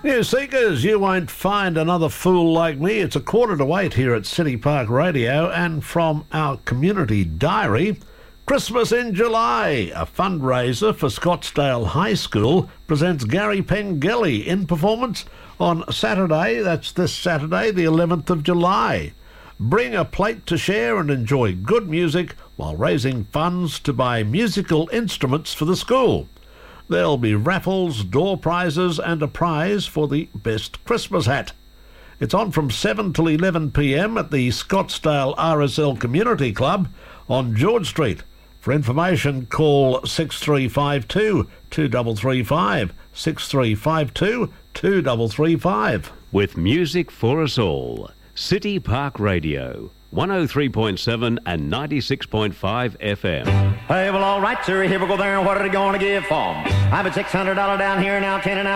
New Seekers, you won't find another fool like me. It's 7:45 here at City Park Radio, and from our community diary, Christmas in July, a fundraiser for Scottsdale High School, presents Gary Pengelly in performance on Saturday, that's this Saturday, the 11th of July. Bring a plate to share and enjoy good music while raising funds to buy musical instruments for the school. There'll be raffles, door prizes and a prize for the best Christmas hat. It's on from 7 till 11 p.m. at the Scottsdale RSL Community Club on George Street. For information, call 6352 2335, 6352 2335. With music for us all, City Park Radio, 103.7 and 96.5 FM. Hey, well, all right, sir, here we go there, and what are they going to give for 'em? I have a $600 down here, now 10 and